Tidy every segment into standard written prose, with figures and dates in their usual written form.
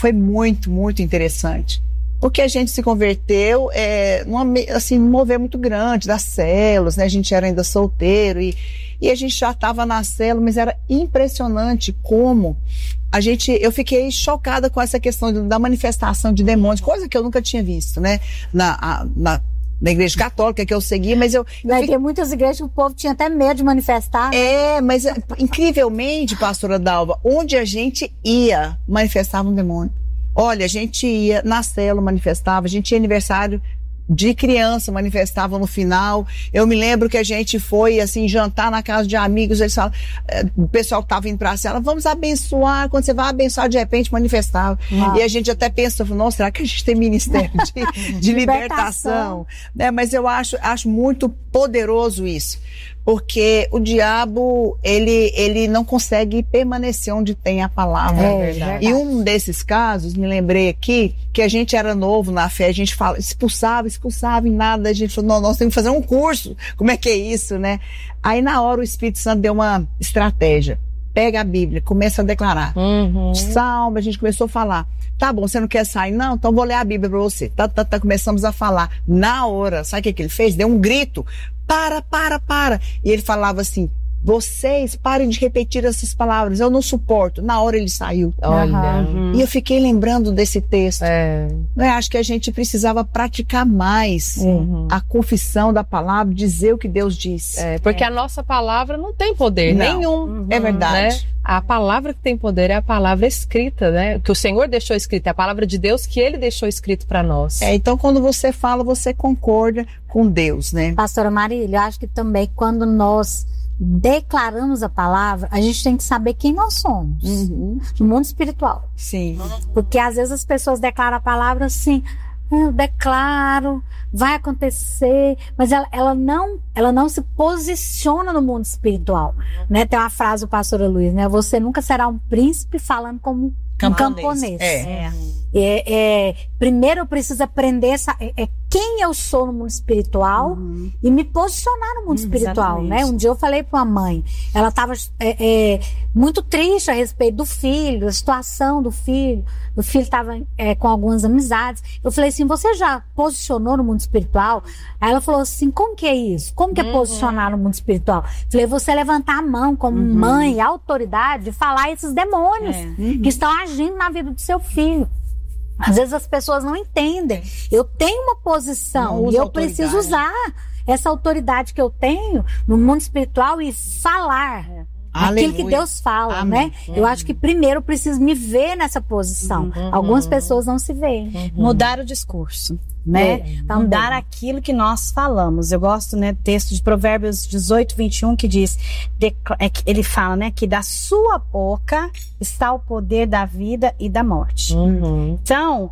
foi muito, muito interessante. Porque a gente se converteu num mover muito grande das células, né? A gente era ainda solteiro e a gente já estava na célula, mas era impressionante como eu fiquei chocada com essa questão da manifestação de demônios, coisa que eu nunca tinha visto, né? Na igreja católica que eu segui, mas Tem muitas igrejas que o povo tinha até medo de manifestar. Né? Mas incrivelmente, pastora Dalva, onde a gente ia, manifestava um demônio. Olha, a gente ia na célula, manifestava, a gente ia aniversário de criança, manifestava no final. Eu me lembro que a gente foi, assim, jantar na casa de amigos, eles falam, o pessoal que estava indo pra cela, vamos abençoar, quando você vai abençoar, de repente manifestava. E a gente até pensa, nossa, será que a gente tem ministério de libertação? Né? Mas eu acho muito poderoso isso. Porque o diabo, ele não consegue permanecer onde tem a palavra. É verdade. E um desses casos, me lembrei aqui, que a gente era novo na fé, a gente expulsava e nada, a gente falou, não, nós temos que fazer um curso, como é que é isso, né? Aí na hora o Espírito Santo deu uma estratégia, pega a Bíblia, começa a declarar, Salmo, a gente começou a falar, tá bom, você não quer sair? Não, então vou ler a Bíblia pra você. Começamos a falar. Na hora, sabe o que ele fez? Deu um grito. Para. E ele falava assim, vocês parem de repetir essas palavras, eu não suporto. Na hora ele saiu. Olha. E eu fiquei lembrando desse texto. Eu acho que a gente precisava praticar mais a confissão da palavra, dizer o que Deus diz. Porque a nossa palavra não tem poder nenhum. É verdade. Né? A palavra que tem poder é a palavra escrita, né? Que o Senhor deixou escrita, é a palavra de Deus que Ele deixou escrito para nós. Então quando você fala, você concorda com Deus, né? Pastora Marília, eu acho que também quando nós declaramos a palavra, a gente tem que saber quem nós somos no mundo espiritual. Sim. Porque às vezes as pessoas declaram a palavra assim, eu declaro, vai acontecer, mas ela não se posiciona no mundo espiritual, né? Tem uma frase do pastor Luiz, né? Você nunca será um príncipe falando como um camponês. Primeiro eu preciso aprender quem eu sou no mundo espiritual e me posicionar no mundo espiritual, né? Um dia eu falei para uma mãe, ela estava muito triste a respeito do filho, da situação do filho. O filho estava com algumas amizades. Eu falei assim, você já posicionou no mundo espiritual? Aí ela falou assim, como que é isso? Como que é posicionar no mundo espiritual? Eu falei, você levantar a mão como mãe, autoridade, e falar a esses demônios que estão agindo na vida do seu filho. Às vezes as pessoas não entendem. Eu tenho uma posição e eu preciso usar essa autoridade que eu tenho no mundo espiritual e falar aquilo que Deus fala, né? Eu acho que primeiro eu preciso me ver nessa posição. Algumas pessoas não se veem. Mudar o discurso, né? Mudar aquilo que nós falamos. Eu gosto, né, do texto de Provérbios 18, 21, que diz, ele fala, né, que da sua boca está o poder da vida e da morte. Então,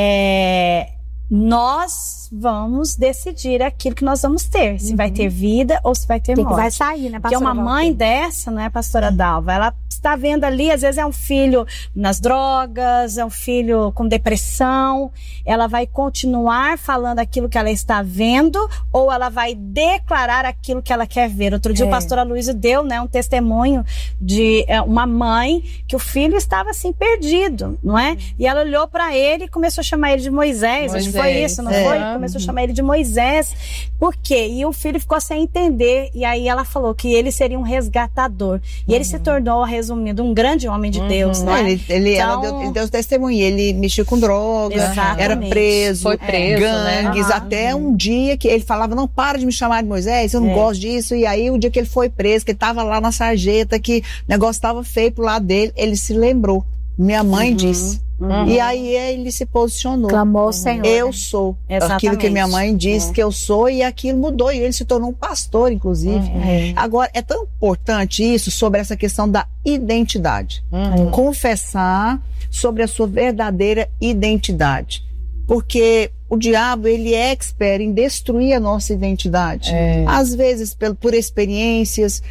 nós vamos decidir aquilo que nós vamos ter. Se vai ter vida ou se vai ter morte. Que vai sair, né, Porque uma mãe dessa, né, pastora Dalva, ela está vendo ali, às vezes é um filho nas drogas, é um filho com depressão, ela vai continuar falando aquilo que ela está vendo ou ela vai declarar aquilo que ela quer ver. Outro dia o pastor Aloysio deu, né, um testemunho de uma mãe que o filho estava assim perdido, não é? E ela olhou para ele e começou a chamar ele de Moisés. Acho que foi isso, não foi? Começou a chamar ele de Moisés. Por quê? E o filho ficou sem entender. E aí ela falou que ele seria um resgatador. E ele se tornou, resumindo, um grande homem de Deus, né? Ele deu testemunho. Ele mexeu com drogas, era preso, foi preso, gangues, né? até um dia que ele falava, não, para de me chamar de Moisés, eu não gosto disso. E aí o dia que ele foi preso, que ele tava lá na sarjeta, que o negócio tava feio pro lado dele, ele se lembrou. Minha mãe disse. E aí ele se posicionou. Clamou ao Senhor. Eu sou. Aquilo que minha mãe disse que eu sou, e aquilo mudou. E ele se tornou um pastor, inclusive. Agora, é tão importante isso sobre essa questão da identidade. Confessar sobre a sua verdadeira identidade. Porque o diabo, ele é expert em destruir a nossa identidade. Às vezes por experiências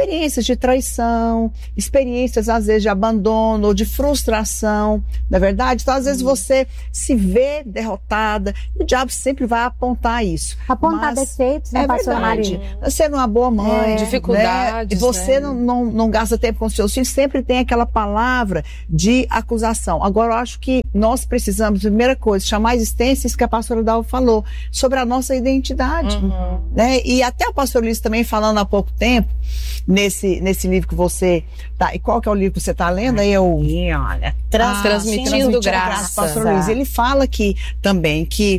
de traição, experiências às vezes de abandono ou de frustração, não é verdade? Então às vezes você se vê derrotada e o diabo sempre vai apontar isso. Apontar defeitos, né, pastora Maria? Você não é uma boa mãe, dificuldades, né? Você não gasta tempo com seus filhos, sempre tem aquela palavra de acusação. Agora eu acho que nós precisamos, primeira coisa, chamar a existência, isso que a pastora Dalva falou, sobre a nossa identidade. Né? E até o pastor Luiz também falando há pouco tempo, nesse livro que você tá, e qual que é o livro que você está lendo? Aí olha, Transmitindo Graça. Pastor Luiz, ele fala aqui também que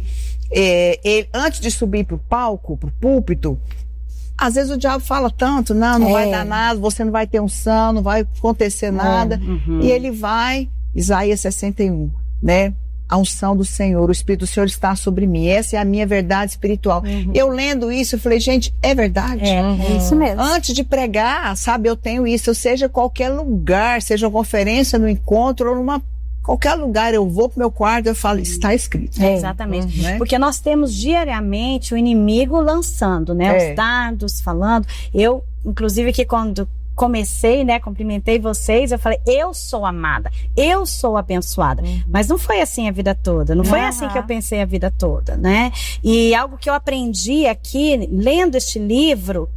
ele, antes de subir pro palco, pro púlpito, às vezes o diabo fala tanto, não vai dar nada, você não vai ter unção, não vai acontecer nada. E ele vai, Isaías 61, né? A unção do Senhor, o Espírito do Senhor está sobre mim. Essa é a minha verdade espiritual. Eu lendo isso, eu falei, gente, é verdade? É isso mesmo. Antes de pregar, sabe, eu tenho isso. Seja qualquer lugar, seja uma conferência, no encontro, ou qualquer lugar, eu vou pro meu quarto, eu falo, está escrito. Exatamente. Porque nós temos diariamente o inimigo lançando, né? Os dardos, falando. Eu, inclusive, que quando comecei, né, cumprimentei vocês, eu falei, eu sou amada, eu sou abençoada. Mas não foi assim a vida toda, não foi assim que eu pensei a vida toda, né? E algo que eu aprendi aqui, lendo este livro,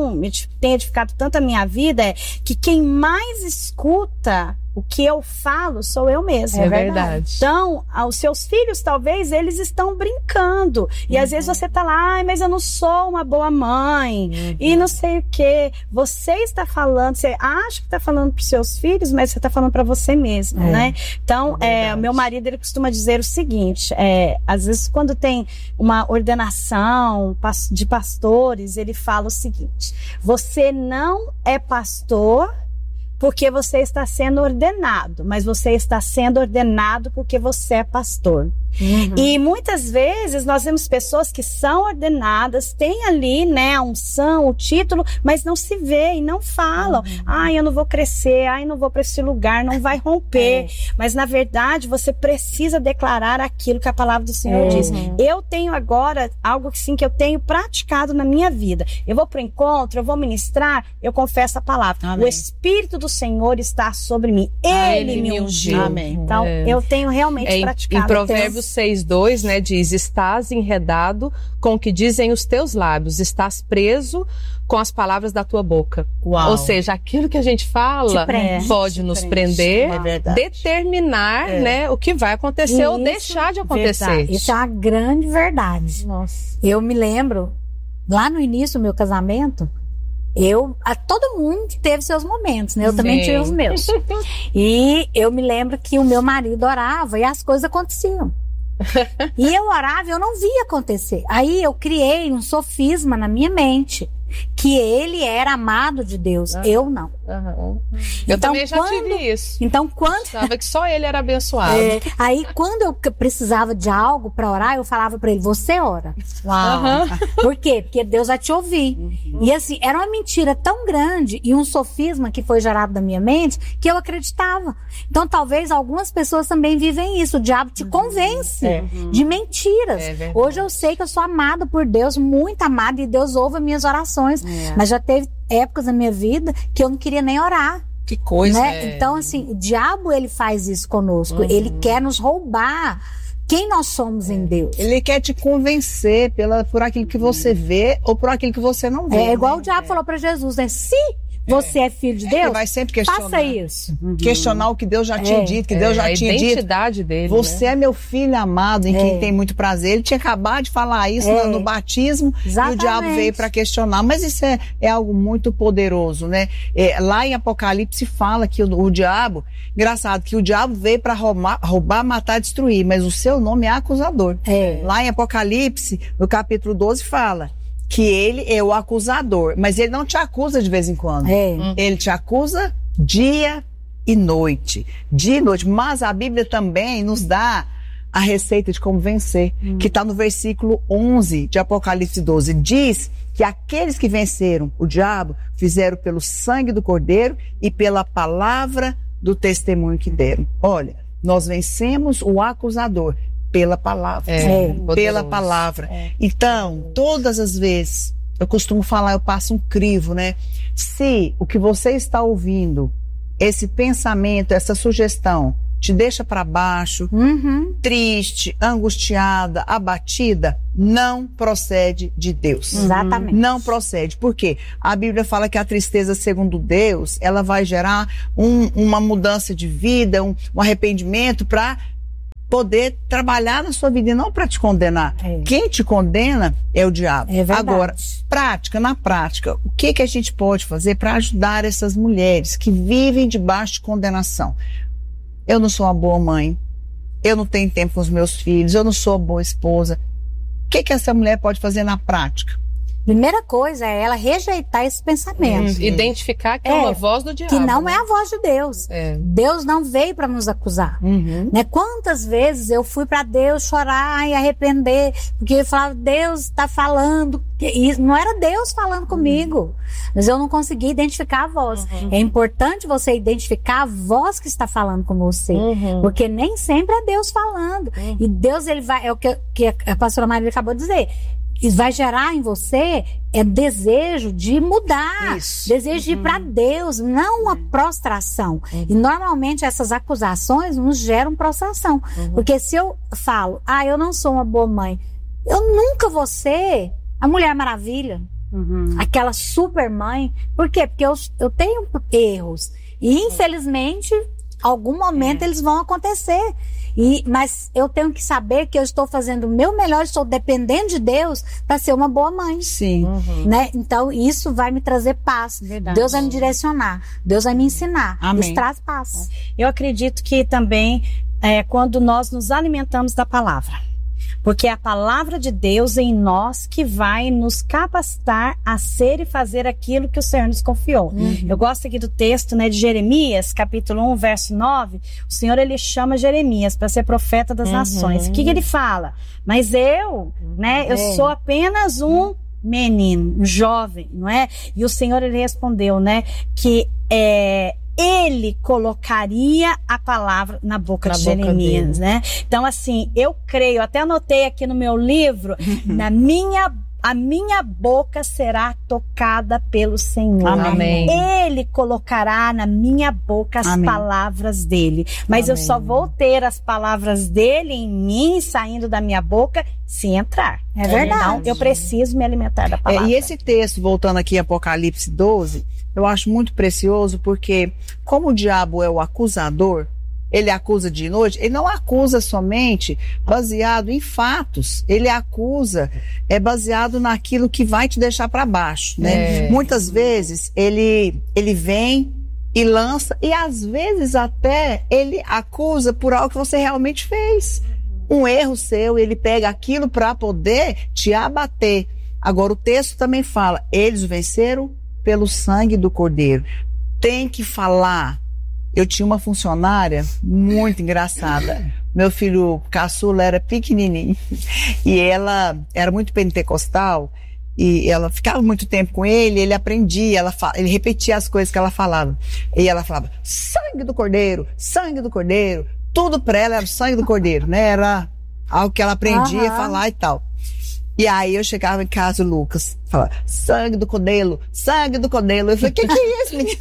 tem edificado tanto a minha vida, é que quem mais escuta o que eu falo sou eu mesma. É verdade. Então, os seus filhos, talvez, eles estão brincando. E às vezes você tá lá, mas eu não sou uma boa mãe. E não sei o quê. Você está falando, você acha que está falando para os seus filhos, mas você está falando para você mesma, né? Então, o meu marido, ele costuma dizer o seguinte, às vezes quando tem uma ordenação de pastores, ele fala o seguinte, você não é pastor porque você está sendo ordenado, mas você está sendo ordenado porque você é pastor. E muitas vezes nós vemos pessoas que são ordenadas, têm ali, né, a unção, o título, mas não se vê e não falam. Eu não vou crescer, não vou para esse lugar, não vai romper. Mas na verdade você precisa declarar aquilo que a palavra do Senhor diz. Eu tenho agora algo sim, que eu tenho praticado na minha vida. Eu vou para o encontro, eu vou ministrar, eu confesso a palavra. Amém. O Espírito do Senhor está sobre mim. Ele me ungiu. Amém. Então eu tenho realmente praticado. Em Provérbios 6:2, né, diz, estás enredado com o que dizem os teus lábios, estás preso com as palavras da tua boca. Uau. Ou seja, aquilo que a gente fala pode nos prender, determinar, né, o que vai acontecer ou deixar de acontecer. Verdade. Isso é uma grande verdade. Nossa. Eu me lembro, lá no início do meu casamento, todo mundo teve seus momentos, né? Eu também tive os meus. E eu me lembro que o meu marido orava e as coisas aconteciam. E eu orava e eu não via acontecer. Aí eu criei um sofisma na minha mente, que ele era amado de Deus, eu não. Eu também já tive isso. Então, quando pensava que só ele era abençoado. Aí, quando eu precisava de algo para orar, eu falava para ele, você ora. Por quê? Porque Deus vai te ouvir. E assim, era uma mentira tão grande e um sofisma que foi gerado na minha mente que eu acreditava. Então, talvez algumas pessoas também vivem isso. O diabo te convence de mentiras. Hoje eu sei que eu sou amada por Deus, muito amada, e Deus ouve as minhas orações. Mas já teve épocas na minha vida que eu não queria nem orar. Que coisa. Né? Então, assim, o diabo, ele faz isso conosco. Ele quer nos roubar quem nós somos em Deus. Ele quer te convencer por aquilo que você vê ou por aquilo que você não vê. É igual o diabo falou para Jesus, né? Se você é filho de Deus, ele vai sempre questionar. Faça isso. Questionar o que Deus já tinha dito, que Deus já tinha dito. A identidade dele. Você é meu filho amado, em quem tem muito prazer. Ele tinha acabado de falar isso no batismo. Exatamente. E o diabo veio para questionar. Mas isso é algo muito poderoso, né? Lá em Apocalipse fala que o diabo, engraçado, que o diabo veio para roubar, matar, destruir, mas o seu nome é acusador. Lá em Apocalipse, no capítulo 12, fala que ele é o acusador, mas ele não te acusa de vez em quando. Ele te acusa dia e noite. Dia e noite. Mas a Bíblia também nos dá a receita de como vencer, que está no versículo 11 de Apocalipse 12. Diz que aqueles que venceram o diabo fizeram pelo sangue do Cordeiro e pela palavra do testemunho que deram. Olha, nós vencemos o acusador pela palavra. Pela palavra. Então, todas as vezes, eu costumo falar, eu passo um crivo, né? Se o que você está ouvindo, esse pensamento, essa sugestão, te deixa para baixo, triste, angustiada, abatida, não procede de Deus. Exatamente. Não procede. Por quê? A Bíblia fala que a tristeza, segundo Deus, ela vai gerar uma mudança de vida, um arrependimento para poder trabalhar na sua vida e não para te condenar. Quem te condena é o diabo. É verdade. Agora, na prática, o que a gente pode fazer para ajudar essas mulheres que vivem debaixo de condenação? Eu não sou uma boa mãe, eu não tenho tempo com os meus filhos, eu não sou uma boa esposa. O que essa mulher pode fazer na prática? Primeira coisa é ela rejeitar esse pensamento. Identificar que é uma voz do diabo. Que não é a voz de Deus. Deus não veio para nos acusar. Né? Quantas vezes eu fui para Deus chorar e arrepender, porque eu falava, Deus está falando. E não era Deus falando comigo, mas eu não conseguia identificar a voz. É importante você identificar a voz que está falando com você, porque nem sempre é Deus falando. E Deus, ele vai, é o que a pastora Maria acabou de dizer, vai gerar em você desejo de mudar, desejo de ir para Deus, não uma prostração. E normalmente essas acusações nos geram prostração, porque se eu falo, eu não sou uma boa mãe, eu nunca vou ser a Mulher Maravilha, aquela super mãe. Por quê? Porque eu tenho erros e infelizmente algum momento eles vão acontecer. Mas eu tenho que saber que eu estou fazendo o meu melhor, estou dependendo de Deus para ser uma boa mãe. Sim. Né? Então, isso vai me trazer paz. Verdade. Deus vai me direcionar. Deus vai me ensinar. Amém. Isso traz paz. Eu acredito que também quando nós nos alimentamos da palavra. Porque é a palavra de Deus em nós que vai nos capacitar a ser e fazer aquilo que o Senhor nos confiou. Eu gosto aqui do texto, né, de Jeremias, capítulo 1, verso 9. O Senhor, ele chama Jeremias para ser profeta das nações. O que ele fala? Mas eu sou apenas um menino, um jovem, não é? E o Senhor, ele respondeu, né, que ele colocaria a palavra na boca de Jeremias, né? Então, assim, eu creio, até anotei aqui no meu livro, a minha boca será tocada pelo Senhor. Amém. Ele colocará na minha boca as palavras dele. Mas eu só vou ter as palavras dele em mim, saindo da minha boca, se entrar. É verdade. Então, eu preciso me alimentar da palavra. E esse texto, voltando aqui em Apocalipse 12, eu acho muito precioso, porque como o diabo é o acusador, ele acusa de noite, ele não acusa somente baseado em fatos, ele acusa baseado naquilo que vai te deixar para baixo, né? Muitas vezes ele vem e lança, e às vezes até ele acusa por algo que você realmente fez. Um erro seu, ele pega aquilo para poder te abater. Agora o texto também fala, eles venceram pelo sangue do Cordeiro. Tem que falar. Eu tinha uma funcionária muito engraçada. Meu filho caçula era pequenininho e ela era muito pentecostal e ela ficava muito tempo com ele aprendia, ele repetia as coisas que ela falava. E ela falava, sangue do Cordeiro, tudo pra ela era o sangue do Cordeiro, né? Era algo que ela aprendia a falar e tal. E aí eu chegava em casa, o Lucas falava, sangue do Cordeiro. Eu falei, que é isso, menino?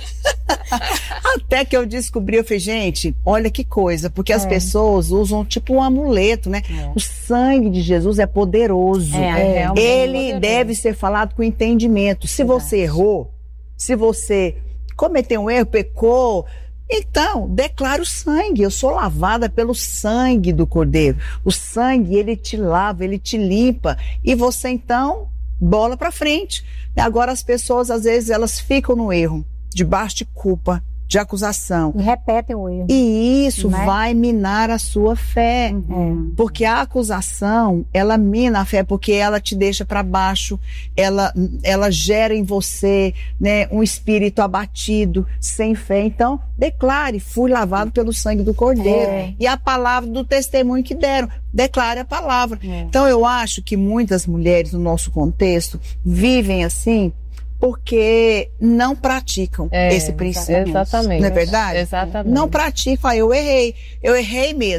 Até que eu descobri, eu falei, gente, olha que coisa, porque as pessoas usam tipo um amuleto, né? O sangue de Jesus é poderoso. Ele poderoso. Deve ser falado com entendimento. Se você errou, se você cometeu um erro, pecou, então, declara o sangue. Eu sou lavada pelo sangue do Cordeiro. O sangue, ele te lava, ele te limpa. E você, então, bola pra frente. Agora, as pessoas, às vezes, elas ficam no erro, debaixo de culpa, de acusação. E repetem o erro. E isso vai minar a sua fé. Porque a acusação, ela mina a fé, porque ela te deixa para baixo, ela gera em você, né, um espírito abatido, sem fé. Então, declare, fui lavado pelo sangue do Cordeiro. E a palavra do testemunho que deram, declare a palavra. Então, eu acho que muitas mulheres no nosso contexto vivem assim, porque não praticam esse princípio. Exatamente. Não é verdade? Exatamente. Não praticam. Eu errei mesmo.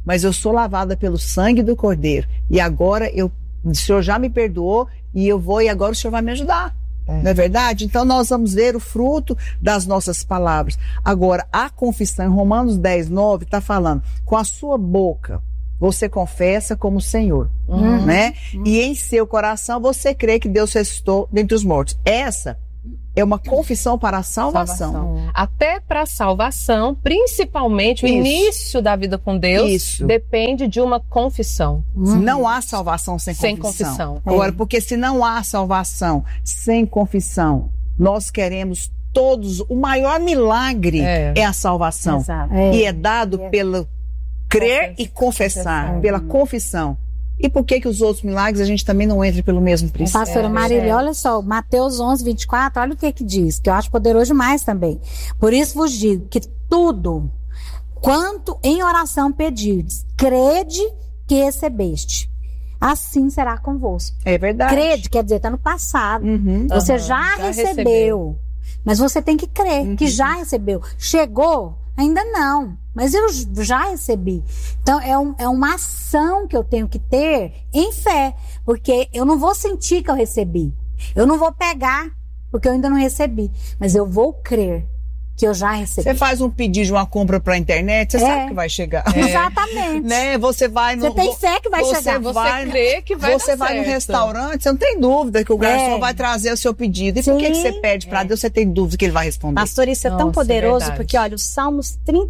mas eu sou lavada pelo sangue do Cordeiro. E agora o Senhor já me perdoou e eu vou e agora o Senhor vai me ajudar. Não é verdade? Então nós vamos ver o fruto das nossas palavras. Agora, a confissão em Romanos 10:9 está falando, com a sua boca você confessa como o Senhor, né? E em seu coração você crê que Deus ressuscitou dentre os mortos. Essa é uma confissão para a salvação. Até para a salvação, principalmente o início da vida com Deus, depende de uma confissão. Não há salvação sem confissão. Agora, porque se não há salvação sem confissão, nós queremos todos, o maior milagre é a salvação. Exato. E é dado pelo crer e confessar, pela confissão. E por que os outros milagres a gente também não entra pelo mesmo princípio? Pastora Marília, olha só, Mateus 11:24, olha o que diz, que eu acho poderoso demais também. Por isso vos digo que tudo, quanto em oração pedirdes, crede que recebeste. Assim será convosco. É verdade. Crede, quer dizer, está no passado. Você já recebeu. Mas você tem que crer que já recebeu. Chegou? Ainda não. Mas eu já recebi. Então, é uma ação que eu tenho que ter em fé. Porque eu não vou sentir que eu recebi. Eu não vou pegar, porque eu ainda não recebi. Mas eu vou crer que eu já recebi. Você faz um pedido de uma compra pra internet, você sabe que vai chegar. Exatamente. Né? Você vai no... Você tem fé que vai chegar. Você crê que vai dar Você vai certo. no restaurante, você não tem dúvida que o garçom vai trazer o seu pedido. E por que você pede pra Deus, você tem dúvida que ele vai responder? Pastor, isso é tão poderoso, porque olha, o Salmo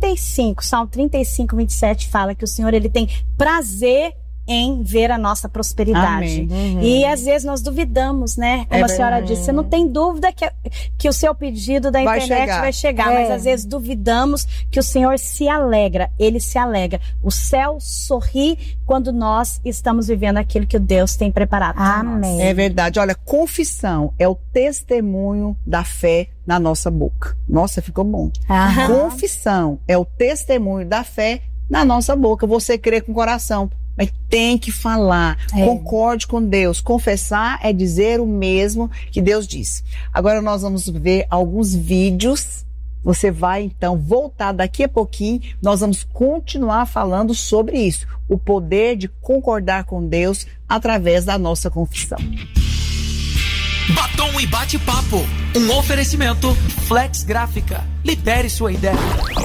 35:27 fala que o Senhor, ele tem prazer em ver a nossa prosperidade. E às vezes nós duvidamos, né? Como a senhora disse, você não tem dúvida que o seu pedido da internet vai chegar, mas às vezes duvidamos que o Senhor se alegra, ele se alegra. O céu sorri quando nós estamos vivendo aquilo que Deus tem preparado para nós. É verdade. Olha, confissão é o testemunho da fé na nossa boca. Nossa, ficou bom. Confissão é o testemunho da fé na nossa boca. Você crê com o coração, mas tem que falar. Concorde com Deus. Confessar é dizer o mesmo que Deus disse. Agora nós vamos ver alguns vídeos. Você vai então voltar daqui a pouquinho. Nós vamos continuar falando sobre isso. O poder de concordar com Deus através da nossa confissão. Batom e bate-papo. Um oferecimento Flex Gráfica. Libere sua ideia.